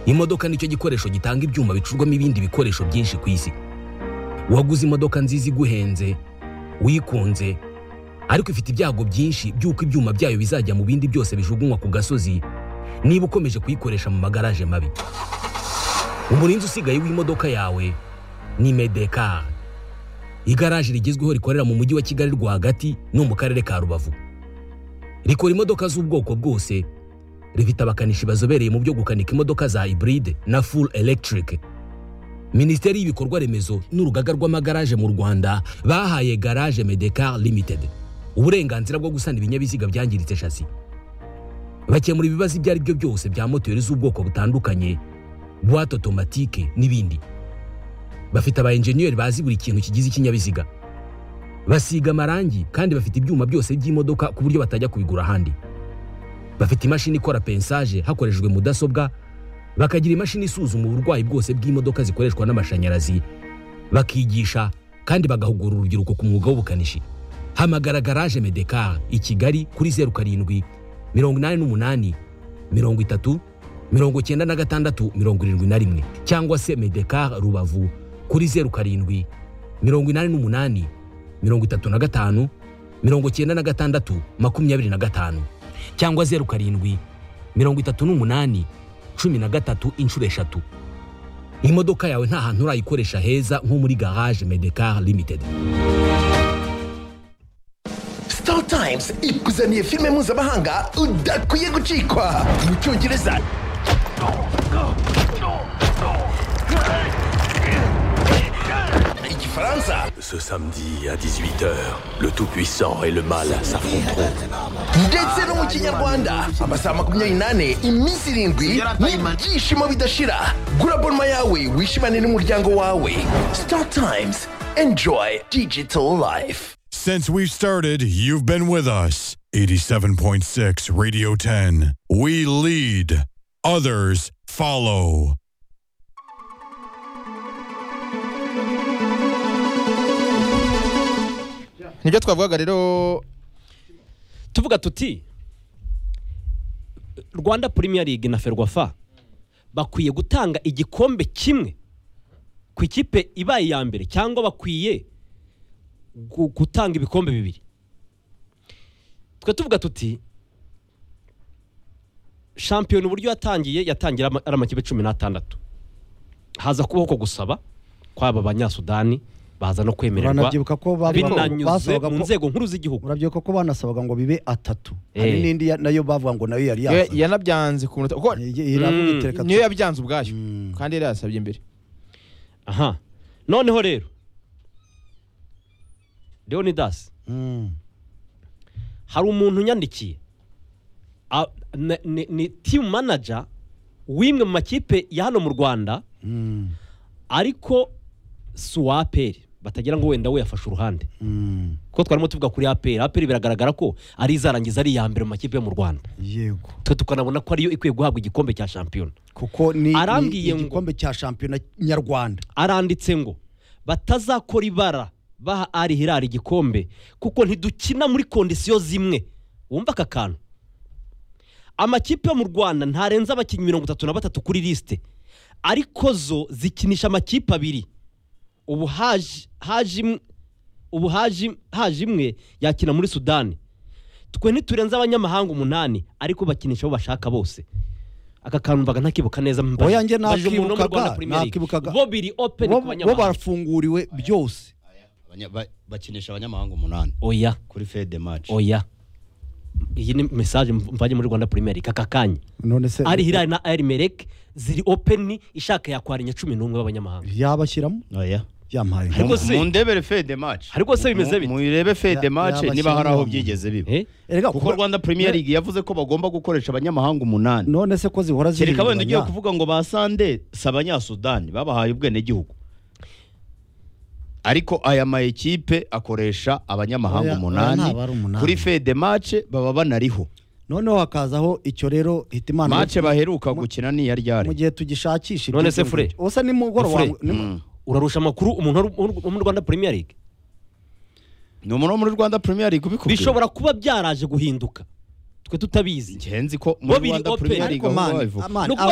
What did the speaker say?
Imodoka nicyo gikoresho gitanga ibyuma bicurwamo ibindi bikoresho byinshi ku isi. Waguze imodoka nziza iguhenze, wikunze, ariko ifite ibyago byinshi by'uko ibyuma byayo bizajya mu bindi byose bijugunywa ku gasozi niba ukomeje kuyikoresha mu magaraje mabi. Umurinzi usigaye w'imodoka yawe ni Medekar. Igaraje rigezweho rikorera mu mujyi wa Kigali rwagati no mu karere ka Rubavu. Rikora imodoka z'ubwoko bwose, rifite abakanishi bazobereye mu byo gukanika imodoka za hybride na full electric. Minisiteri y'ibikorwa remezo n'urugaga rw'amagaraje mu Rwanda bahaye Garage Medekar Limited uburenganzira bwo gusana ibinyabiziga byangiritse chassis. Bakemura ibibazo ibyo ari byo byose bya moteri z'ubwoko butandukanye, boîte automatique n'ibindi. Bafite aba engineer bazi buri kintu kigize ikinyabiziga. Basiga amarangi kandi bafite ibyuma byose by'imodoka ku buryo batajya kubigura ahandi. Bafite imashini ikora pensage hakoreshejwe mudasobwa, bakagira imashini isuzuma uburwayi bwose bw'imodoka zikoreshwa n'amashanyarazi, bakigisha kandi bagahugura urubyiruko ku mwuga w'ubukanishi. Hamagara Garage Medekar i Kigali kuri 07 88 30 96 71 cyangwa se Medekar Rubavu kuri 07 88 35 96 25 cyangwa 07 38 13 inshuro 3. Imodoka yawe nta hantu urayikoresha heza nko muri Garage Medekar Limited. Star Times ikuzaniye filime mpuzamahanga udakwiye gucikwa mu Cyongereza. Igifaransa. Ce samedi à 18h, le Tout-Puissant et le Mal s'affronteront. Ndetse no mu Kinyarwanda amasaha 28 iminsi 7 n'ibyishimo bidashira. Gura abonema yawe wishimane n'umuryango wawe. Star Times, enjoy digital life. Since we've started, you've been with us. 87.6 Radio 10. We lead, others follow. Nibyo twavugaga rero tuvuga tuti Rwanda Premier League na Ferwafa bakwiye gutanga igikombe kimwe ku ikipe ibaye ya mbere cyangwa bakwiye gutanga ibikombe bibiri. Twe tuvuga tuti champion uburyo yatangira ari amakipe 16 haza kubaho ko gusaba kwaba abanyasudani baza no kwemererwa binanyuze mu nzego nkuru z'igihugu. Urabyibuka ko banasabaga ngo bibe 3 hari n'indi nayo bavuga ngo nayo yari yanabyanze ku munota uko niyo yabyanze ubwayo kandi yari yasabye imbere. Aha, noneho rero Leonidas hari umuntu nyandikiye ni team manager w'imwe mu makipe ya hano mu Rwanda ariko Swaperi batagira ngo wenda we yafashe uruhande ko twarimo tuvuga kuri APR biragaragara ko ari izarangiza ari ya mbere mu makipe yo mu Rwanda. Yego twe tukanabona ko ariyo ikwiye guhabwa igikombe cya champion kuko ni igikombe cya champion nyarwanda. Aranditse ngo batazakora ibara baha Al Hilal igikombe kuko ntidukina muri kondisiyo zimwe. Wumva aka kantu amakipe yo mu Rwanda ntarenza abakinnyi 33 kuri liste ariko zo zikinisha amakipe abiri. Ubu haji imwe yakina muri Sudani. Twe ntiturenza abanyamahanga 8 ariko bakinisha bo bashaka bose. Aka kantu mbaga ntakibuka neza mbaje. Oyange nakibukaga bo biri open ku banyamahanga. Bo barafunguriwe byose. Bakinisha abanyamahanga 8 oya kuri Fede match. Oya iyi ni message mvaje muri Rwanda Premier League kakakanye. None se Al Hilal na Al Merrek ziri open ishaka yakwarinya 11 b'abanyamahanga. Yabashyiramo? Oya. Yampaye. Mu ndebere Fede match. Ariko se bimeze bite? Mu irebe Fede match niba hari aho byigeze biba. Kuko Rwanda Premier League yavuze ko bagomba gukoresha abanyamahanga 8. None se ko zihora ziri. Kereka wenda ugiye kuvuga ngo basande sabanya Sudani babahaye ubwene gihugu. Ariko aya ma equipe akoresha abanyamahanga 8 kuri Fede match baba banariho. Noneho hakazaho icyo rero Hitimana match baheruka gukina ni yaryari. Mu gihe tugishakisha none se fure. Osa ni mugoro urarusha makuru umuntu mu Rwanda Premier League. No muri Rwanda Premier League ubikubwira. Bishobora kuba byaraje guhinduka. Twe tutabizi. Ngenzi ko muri Rwanda Premier League